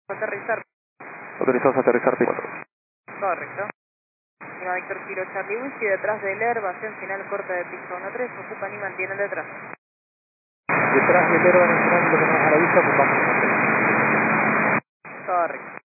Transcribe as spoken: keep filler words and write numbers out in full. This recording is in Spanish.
Aterrizar. Autorizados a aterrizar T cuatro. Correcto. Lima Víctor Kilo Charlie Whisky, detrás del Airbus en final corta de pista uno tres, ocupan y mantienen detrás. Detrás del Airbus nacional, lo que tenemos a la vista, ocupamos el hotel. Correcto.